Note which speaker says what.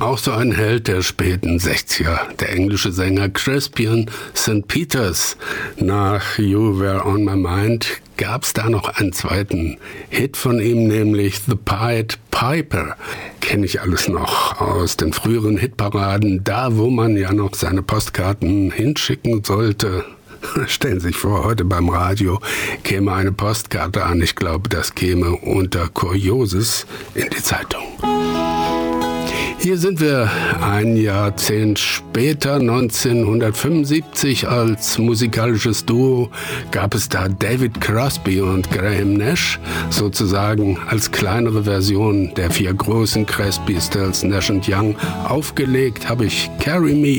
Speaker 1: Auch so ein Held der späten 60er, der englische Sänger Crispian St. Peters. Nach You Were On My Mind gab es da noch einen zweiten Hit von ihm, nämlich The Pied Piper. Kenne ich alles noch aus den früheren Hitparaden, da wo man ja noch seine Postkarten hinschicken sollte. Stellen Sie sich vor, heute beim Radio käme eine Postkarte an. Ich glaube, das käme unter Kurioses in die Zeitung. Hier sind wir ein Jahrzehnt später, 1975, als musikalisches Duo gab es da David Crosby und Graham Nash, sozusagen als kleinere Version der 4 großen Crosby, Stills, Nash & Young. Aufgelegt habe ich Carry Me